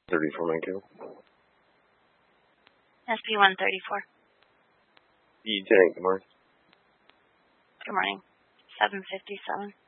34 Mankato. SP-134. Lieutenant, good morning. Good morning. 757.